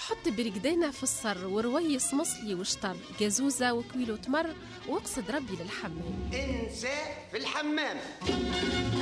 حط برقدانة في الصر ورويس مصلي وشطر جازوزة وكويلو تمر واقصد ربي للحمام. انسى في الحمام.